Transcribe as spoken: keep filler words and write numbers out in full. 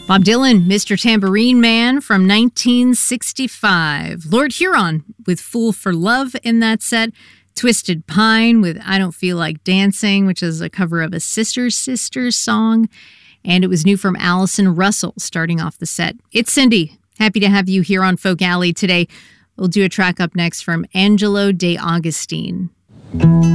Bob Dylan, Mister Tambourine Man from nineteen sixty-five. Lord Huron with Fool for Love in that set. Twisted Pine with I Don't Feel Like Dancing, which is a cover of a Sisters Sisters song. And it was new from Allison Russell starting off the set. It's Cindy. Happy to have you here on Folk Alley today. We'll do a track up next from Angelo De Augustine.